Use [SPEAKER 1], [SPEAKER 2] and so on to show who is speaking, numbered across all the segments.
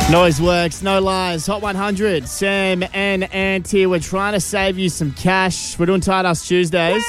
[SPEAKER 1] Noise works, no lies. Hot 100, Sam and Ant here. We're trying to save you some cash. We're doing Tight Ass Tuesdays.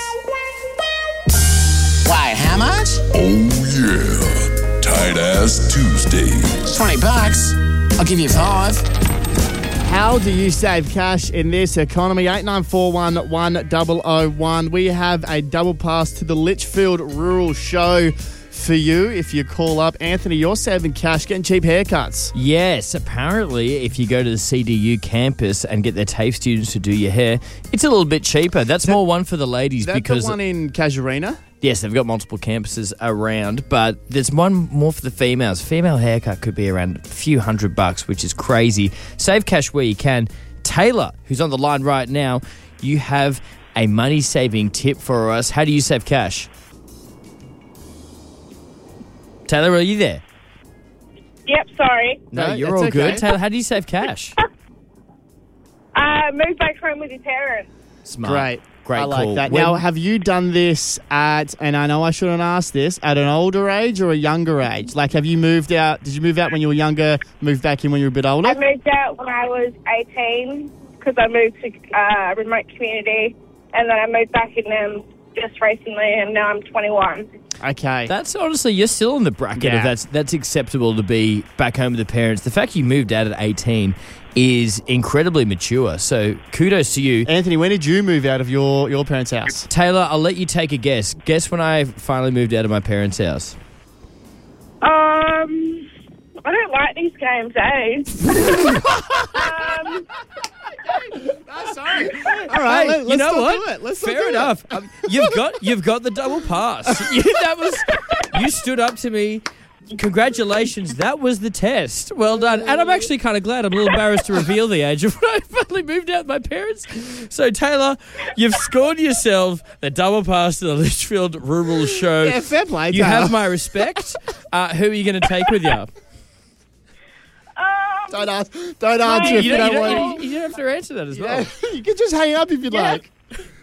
[SPEAKER 2] Why, how much?
[SPEAKER 3] Oh yeah, Tight Ass Tuesdays.
[SPEAKER 2] $20. I'll give you 5.
[SPEAKER 1] How do you save cash in this economy? 8941 1001. We have a double pass to the Litchfield Rural Show for you if you call up. Anthony, you're saving cash, getting cheap haircuts.
[SPEAKER 4] Yes, apparently if you go to the CDU campus and get their TAFE students to do your hair, it's a little bit cheaper. That's more one for the ladies because...
[SPEAKER 1] the one in Casuarina?
[SPEAKER 4] Yes, they've got multiple campuses around, but there's one more for the females. Female haircut could be around a few $100, which is crazy. Save cash where you can. Taylor, who's on the line right now, you have a money-saving tip for us. How do you save cash? Taylor, are you there?
[SPEAKER 5] Yep, sorry.
[SPEAKER 4] No, you're all good.
[SPEAKER 1] Okay.
[SPEAKER 4] Taylor, how do you save cash?
[SPEAKER 5] Move back home with your parents.
[SPEAKER 4] Smart.
[SPEAKER 1] Great
[SPEAKER 4] call.
[SPEAKER 1] like that.
[SPEAKER 4] When-
[SPEAKER 1] Now, have you done this at, and I know I shouldn't ask this, at an older age or a younger age? Like, have you moved out, did you move out when you were younger, moved back in when you were a bit older?
[SPEAKER 5] I moved out when I was 18 because I moved to a remote community, and then I moved back in just recently, and now I'm 21.
[SPEAKER 1] Okay.
[SPEAKER 4] That's honestly, you're still in the bracket
[SPEAKER 1] Yeah.
[SPEAKER 4] of that's acceptable to be back home with the parents. The fact you moved out at 18 is incredibly mature. So kudos to you.
[SPEAKER 1] Anthony, when did you move out of your parents' house?
[SPEAKER 4] Taylor, I'll let you take a guess. Guess when I finally moved out of my parents' house.
[SPEAKER 5] I don't like these games, eh?
[SPEAKER 1] Sorry. All right, let's
[SPEAKER 4] you know
[SPEAKER 1] still
[SPEAKER 4] what?
[SPEAKER 1] do it. Let's still
[SPEAKER 4] Fair
[SPEAKER 1] do
[SPEAKER 4] enough. You've got the double pass. You stood up to me. Congratulations, that was the test. Well done. And I'm actually kind of glad. I'm a little embarrassed to reveal the age of when I finally moved out with my parents. So, Taylor, you've scored yourself the double pass to the Litchfield Rural Show.
[SPEAKER 1] Yeah, fair play,
[SPEAKER 4] You
[SPEAKER 1] Taylor.
[SPEAKER 4] have my respect. Who are you going to take with you?
[SPEAKER 1] Don't answer if you don't want.
[SPEAKER 4] You don't have to answer that as well.
[SPEAKER 1] You can just hang up if you'd like.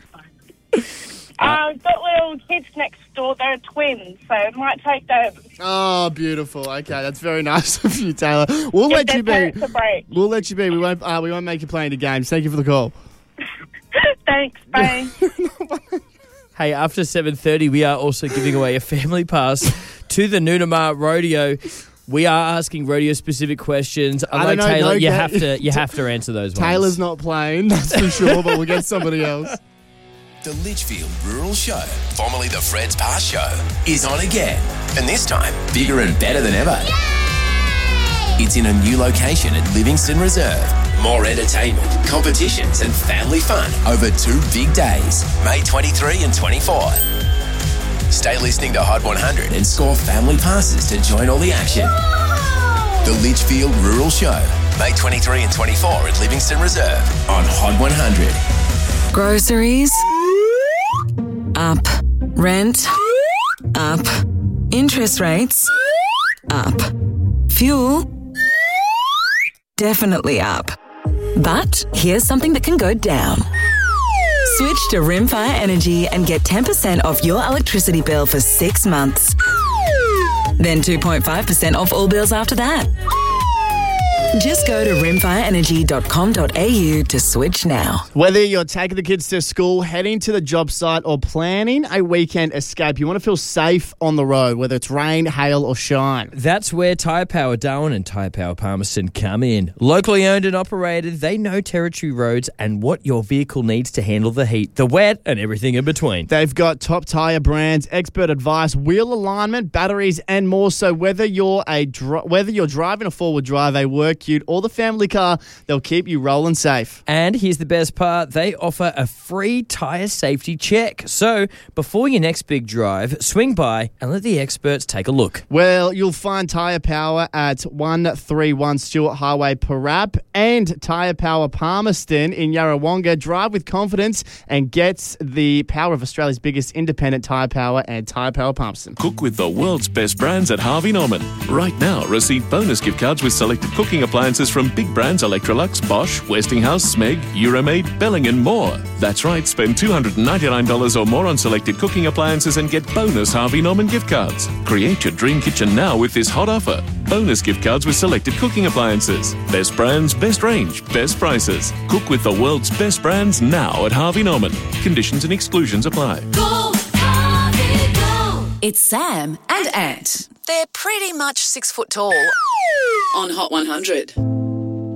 [SPEAKER 5] I've got little kids next door. They're twins, so I might take them.
[SPEAKER 1] Oh, beautiful. Okay, that's very nice of you, Taylor. We'll let you be.
[SPEAKER 5] Parents a break.
[SPEAKER 1] We'll let you be. We won't make you play any games. Thank you for the call.
[SPEAKER 5] Thanks, bye.
[SPEAKER 4] Hey, after 7:30, we are also giving away a family pass to the Noonamar Rodeo. We are asking rodeo-specific questions.
[SPEAKER 1] I don't know,
[SPEAKER 4] Taylor,
[SPEAKER 1] no,
[SPEAKER 4] you
[SPEAKER 1] yeah.
[SPEAKER 4] have to answer those ones.
[SPEAKER 1] Taylor's not playing, that's for sure, but we'll get somebody else.
[SPEAKER 3] The Litchfield Rural Show, formerly the Fred's Pass Show, is on again. And this time, bigger and better than ever. Yay! It's in a new location at Livingston Reserve. More entertainment, competitions and family fun over 2 big days, May 23 and 24. Stay listening to Hot 100 and score family passes to join all the action. The Litchfield Rural Show, May 23 and 24 at Livingston Reserve on Hot 100.
[SPEAKER 6] Groceries up. Rent up. Interest rates up. Fuel definitely up. But here's something that can go down. Switch to Rimfire Energy and get 10% off your electricity bill for 6 months. Then 2.5% off all bills after that. Just go to rimfireenergy.com.au to switch now.
[SPEAKER 1] Whether you're taking the kids to school, heading to the job site, or planning a weekend escape, you want to feel safe on the road, whether it's rain, hail, or shine.
[SPEAKER 4] That's where Tyre Power Darwin and Tyre Power Palmerston come in. Locally owned and operated, they know territory roads and what your vehicle needs to handle the heat, the wet, and everything in between.
[SPEAKER 1] They've got top tyre brands, expert advice, wheel alignment, batteries, and more. So whether you're driving a forward drive, a work ute, or the family car, they'll keep you rolling safe.
[SPEAKER 4] And here's the best part, they offer a free tyre safety check. So before your next big drive, swing by and let the experts take a look.
[SPEAKER 1] Well, you'll find Tyre Power at 131 Stewart Highway, Parap, and Tyre Power Palmerston in Yarrawonga. Drive with confidence and get the power of Australia's biggest independent Tyre Power and Tyre Power Palmerston.
[SPEAKER 7] Cook with the world's best brands at Harvey Norman. Right now, receive bonus gift cards with selected cooking appliances from big brands Electrolux, Bosch, Westinghouse, Smeg, Euromaid, Belling and more. That's right, spend $299 or more on selected cooking appliances and get bonus Harvey Norman gift cards. Create your dream kitchen now with this hot offer. Bonus gift cards with selected cooking appliances. Best brands, best range, best prices. Cook with the world's best brands now at Harvey Norman. Conditions and exclusions apply.
[SPEAKER 8] Go, Harvey, go.
[SPEAKER 6] It's Sam and Ant. They're pretty much 6 foot tall. On Hot 100.